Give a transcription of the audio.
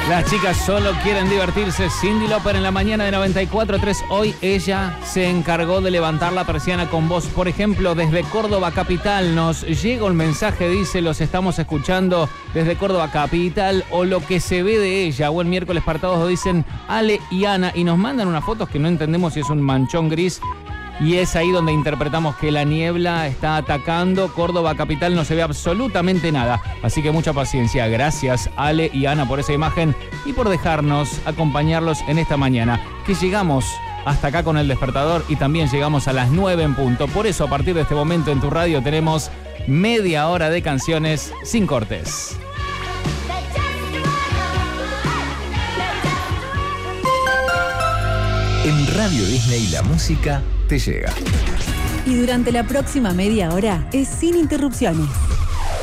Las chicas solo quieren divertirse. Cyndi Lauper en la mañana de 94.3. Hoy ella se encargó de levantar la persiana con vos. Por ejemplo, desde Córdoba Capital nos llega un mensaje, dice, los estamos escuchando desde Córdoba Capital, o lo que se ve de ella. O el miércoles partados dicen Ale y Ana, y nos mandan unas fotos que no entendemos si es un manchón gris. Y es ahí donde interpretamos que la niebla está atacando. Córdoba Capital no se ve absolutamente nada. Así que mucha paciencia. Gracias Ale y Ana por esa imagen y por dejarnos acompañarlos en esta mañana. Que llegamos hasta acá con el despertador y también llegamos a las 9 en punto. Por eso a partir de este momento en tu radio tenemos media hora de canciones sin cortes. En Radio Disney la música te llega. Y durante la próxima media hora es sin interrupciones.